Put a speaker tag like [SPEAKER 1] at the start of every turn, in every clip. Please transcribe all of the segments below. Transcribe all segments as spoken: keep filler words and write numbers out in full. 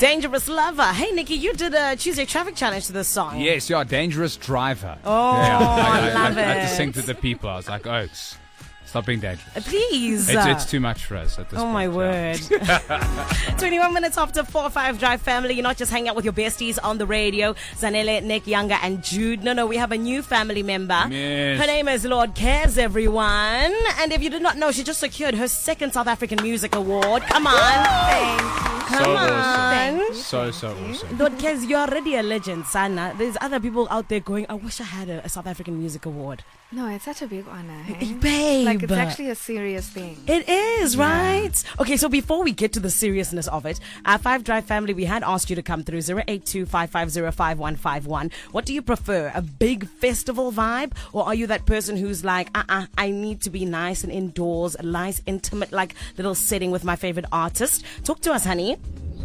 [SPEAKER 1] Dangerous Lover. Hey, Nikki, you did a Choose Your Traffic challenge to this song.
[SPEAKER 2] Yes, yeah, Dangerous Driver.
[SPEAKER 1] Oh,
[SPEAKER 2] yeah,
[SPEAKER 1] I,
[SPEAKER 2] I,
[SPEAKER 1] love
[SPEAKER 2] I,
[SPEAKER 1] it.
[SPEAKER 2] I had to sing to the people. I was like, Oaks, stop being dangerous.
[SPEAKER 1] Please.
[SPEAKER 2] It's, it's too much for us at this
[SPEAKER 1] oh,
[SPEAKER 2] point.
[SPEAKER 1] my word. twenty-one minutes after four five Drive family. You're not just hanging out with your besties on the radio. Zanele, Nick, Younger, and Jude. No, no, we have a new family member.
[SPEAKER 2] Yes.
[SPEAKER 1] Her name is Lord Cares, everyone. And if you did not know, she just secured her second South African Music Award. Come on.
[SPEAKER 3] Thank you.
[SPEAKER 1] Come
[SPEAKER 2] So
[SPEAKER 1] on.
[SPEAKER 2] awesome. So, so awesome.
[SPEAKER 1] Lord Cares, you're already a legend, Sana. There's other people out there going, I wish I had a, a South African Music Award.
[SPEAKER 3] No, it's such a big honor. Hey?
[SPEAKER 1] Babe.
[SPEAKER 3] Like, it's actually a serious thing.
[SPEAKER 1] It is, right? Okay, so before we get to the seriousness of it, our Five Drive family, we had asked you to come through zero eight two, five five zero, five one five one. What do you prefer, a big festival vibe? Or are you that person who's like, uh-uh, I need to be nice and indoors, a nice, intimate, like, little setting with my favorite artist? Talk to us, honey.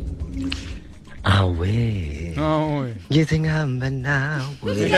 [SPEAKER 4] Away.
[SPEAKER 2] Oh,
[SPEAKER 4] Getting humble now.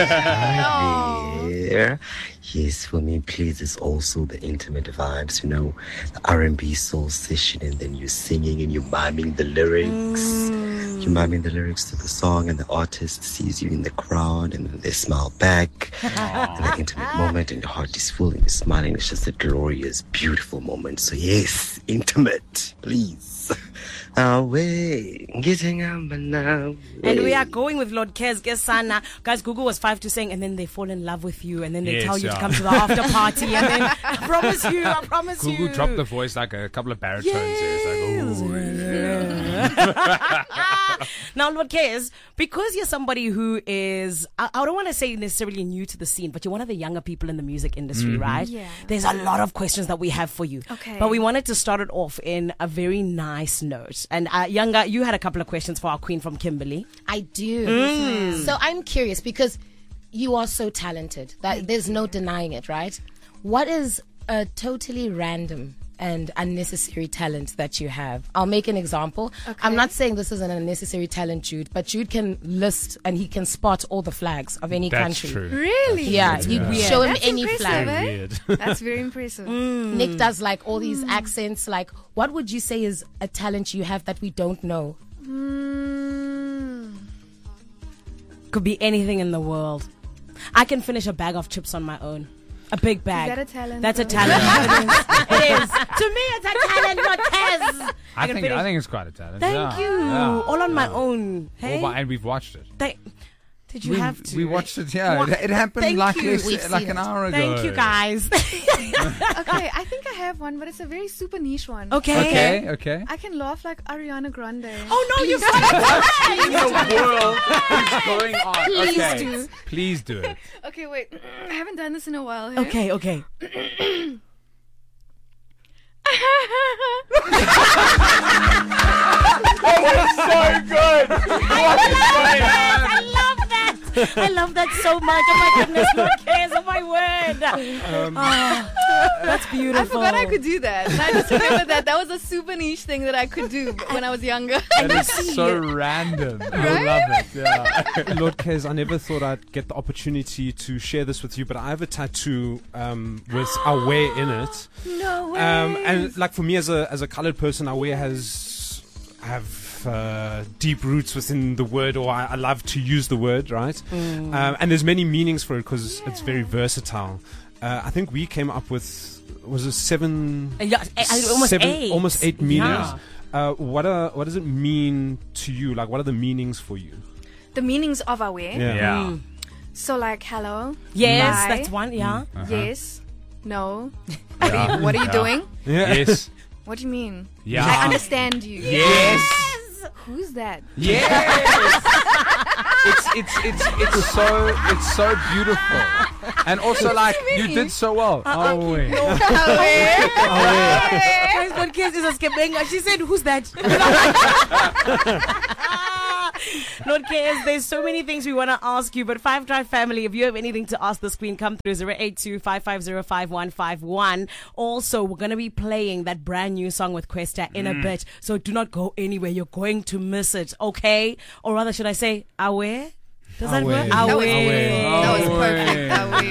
[SPEAKER 4] There. Yes, for me, please, it's also the intimate vibes, you know, the R and B soul session, and then you're singing and you're miming the lyrics. Mm. You're miming the lyrics to the song, and the artist sees you in the crowd, and then they smile back. And the intimate moment, and your heart is full, and you're smiling. It's just a glorious, beautiful moment. So, yes, intimate, please. Away, getting humble now.
[SPEAKER 1] And we are going with Lord Cares, Sana. Guys, Google was five to saying, and then they fall in love with you, and then they
[SPEAKER 2] Yes,
[SPEAKER 1] tell you
[SPEAKER 2] yeah.
[SPEAKER 1] to come to the after party, and then I promise you, I promise
[SPEAKER 2] Google
[SPEAKER 1] you.
[SPEAKER 2] dropped the voice like a couple of baritones.
[SPEAKER 1] Yes.
[SPEAKER 2] It's like, ooh.
[SPEAKER 1] Now, Lord Cares, because you're somebody who is, I, I don't want to say necessarily new to the scene, but you're one of the younger people in the music industry,
[SPEAKER 2] Mm-hmm.
[SPEAKER 1] right?
[SPEAKER 3] Yeah.
[SPEAKER 1] There's a lot of questions that we have for you.
[SPEAKER 3] Okay.
[SPEAKER 1] But we wanted to start it off in a very nice note. And uh, Younger, you had a couple of questions for our queen from Kimberley.
[SPEAKER 5] I do. So I'm curious because you are so talented that there's no denying it, right? What is a totally random and unnecessary talent that you have? I'll make an example.
[SPEAKER 3] Okay.
[SPEAKER 5] I'm not saying this is an unnecessary talent, Jude, but Jude can list and he can spot all the flags of any
[SPEAKER 2] That's
[SPEAKER 5] country.
[SPEAKER 2] true.
[SPEAKER 3] Really?
[SPEAKER 5] Yeah,
[SPEAKER 2] That's
[SPEAKER 5] you
[SPEAKER 2] weird.
[SPEAKER 5] show him
[SPEAKER 3] That's
[SPEAKER 5] any
[SPEAKER 3] impressive,
[SPEAKER 5] flag.
[SPEAKER 3] eh?
[SPEAKER 2] Weird.
[SPEAKER 3] That's very impressive.
[SPEAKER 5] Nick does like all these accents. Like, what would you say is a talent you have that we don't know?
[SPEAKER 3] Mm.
[SPEAKER 1] Could be anything in the world. I can finish a bag of chips on my own. A big bag.
[SPEAKER 3] Is that a talent,
[SPEAKER 1] That's a
[SPEAKER 3] though?
[SPEAKER 1] talent. It is. To me, it's a talent, not Tez.
[SPEAKER 2] I
[SPEAKER 1] can
[SPEAKER 2] think
[SPEAKER 1] finish-
[SPEAKER 2] I think it's quite a talent.
[SPEAKER 1] Thank
[SPEAKER 2] yeah.
[SPEAKER 1] you.
[SPEAKER 2] Yeah.
[SPEAKER 1] All on my
[SPEAKER 2] Yeah.
[SPEAKER 1] own. Hey,
[SPEAKER 2] All by- and we've watched it.
[SPEAKER 1] Thank- did you
[SPEAKER 2] we,
[SPEAKER 1] have to?
[SPEAKER 2] we watched it. Yeah,
[SPEAKER 1] What?
[SPEAKER 2] it, it happened
[SPEAKER 1] Thank
[SPEAKER 2] like
[SPEAKER 1] you.
[SPEAKER 2] less,
[SPEAKER 5] We've
[SPEAKER 2] like
[SPEAKER 5] seen
[SPEAKER 2] an
[SPEAKER 5] it.
[SPEAKER 2] hour ago.
[SPEAKER 1] Thank you, guys.
[SPEAKER 3] Okay, I think I have one, but it's a very super niche one.
[SPEAKER 1] okay.
[SPEAKER 2] Okay, okay.
[SPEAKER 3] I can laugh like Ariana Grande.
[SPEAKER 1] Oh no, you got it.
[SPEAKER 2] What in the world is going on?
[SPEAKER 5] Please
[SPEAKER 2] okay.
[SPEAKER 5] do.
[SPEAKER 2] Please do it.
[SPEAKER 3] Okay, wait. I haven't done this in a while. Hey?
[SPEAKER 1] Okay, okay.
[SPEAKER 2] So good. What is going on?
[SPEAKER 1] I love that. I love that so much. Oh my goodness, Lord Cares. Oh my word. Oh, that's beautiful.
[SPEAKER 3] I forgot I could do that. And I just remember that that was a super niche thing that I could do when I was younger.
[SPEAKER 2] That is so random. I love it. Yeah.
[SPEAKER 6] Lord Cares, I never thought I'd get the opportunity to share this with you, but I have a tattoo um, with Aware in it.
[SPEAKER 3] No way.
[SPEAKER 6] Um, and like for me as a as a colored person, Aware has have uh, deep roots within the word, or I, I love to use the word, right? Um, and there's many meanings for it because it's very versatile. Uh, I think we came up with was it seven,
[SPEAKER 1] Uh, yeah, I- I- almost
[SPEAKER 6] seven,
[SPEAKER 1] eight.
[SPEAKER 6] almost eight meanings.
[SPEAKER 1] Yeah.
[SPEAKER 6] Uh, what are what does it mean to you? Like, what are the meanings for you?
[SPEAKER 3] The meanings of aware.
[SPEAKER 2] Yeah.
[SPEAKER 3] So like hello.
[SPEAKER 1] Yes,
[SPEAKER 3] Bye.
[SPEAKER 1] that's one. Yeah.
[SPEAKER 3] Yes. No.
[SPEAKER 2] What
[SPEAKER 3] What are you, what are you doing?
[SPEAKER 6] Yeah.
[SPEAKER 2] Yes.
[SPEAKER 3] What do you mean?
[SPEAKER 2] Yeah.
[SPEAKER 3] I understand you.
[SPEAKER 2] Yes.
[SPEAKER 3] Who's that?
[SPEAKER 2] Yes. it's it's it's it's so it's so beautiful, and also like you did so well. Oh wait.
[SPEAKER 1] Guys, Lord Cares is a skeptic. She said, "Who's that?" Lord Cares, there's so many things we want to ask you, but Five Drive family, if you have anything to ask this queen, come through zero eight two, five five zero, five one five one. Also, we're going to be playing that brand new song with Questa in a bit, so do not go anywhere. You're going to miss it, okay? Or rather, should I say, aware? Does that
[SPEAKER 6] Aware.
[SPEAKER 1] work?
[SPEAKER 6] That
[SPEAKER 3] was-
[SPEAKER 1] Aware.
[SPEAKER 3] That was perfect. That was